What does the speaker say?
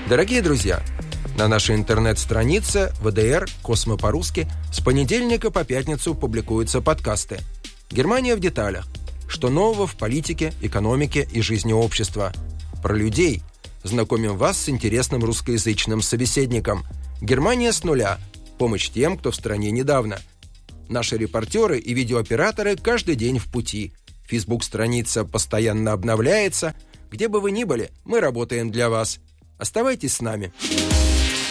Дорогие друзья, на нашей интернет-странице ВДР «Космо по-русски» с понедельника по пятницу публикуются подкасты «Германия в деталях», что нового в политике, экономике и жизни общества. Про людей. Знакомим вас с интересным русскоязычным собеседником. «Германия с нуля». Помощь тем, кто в стране недавно. Наши репортеры и видеооператоры каждый день в пути. Фейсбук-страница постоянно обновляется. Где бы вы ни были, мы работаем для вас. Оставайтесь с нами.